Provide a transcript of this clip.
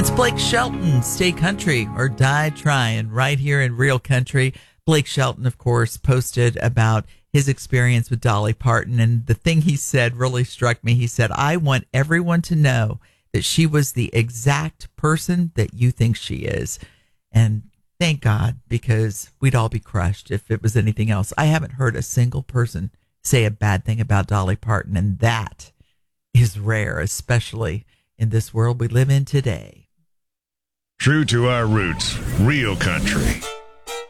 It's Blake Shelton, Stay Country or Die Trying, right here in Real Country. Blake Shelton, of course, posted about his experience with Dolly Parton, and the thing he said really struck me. He said, I want everyone to know that she was the exact person that you think she is. And thank God, because we'd all be crushed if it was anything else. I haven't heard a single person say a bad thing about Dolly Parton, and that is rare, especially in this world we live in today. True to our roots, Real Country.